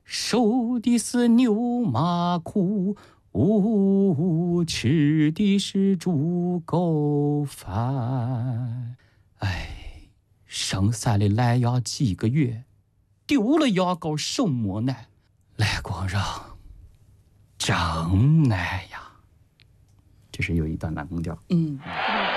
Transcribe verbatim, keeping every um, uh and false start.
收的是牛马裤，呜，吃的是猪狗饭。哎，生下来懒羊几个月，丢了羊羔什么难？来光让真难呀！这是有一段慢空调。 嗯。